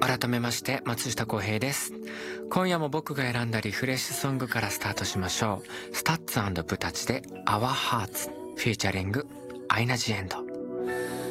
改めまして松下洸平です。今夜も僕が選んだリフレッシュソングからスタートしましょう。スタッツ&ブタチで Our Hearts フィーチャリングアイナ・ジ・エンド。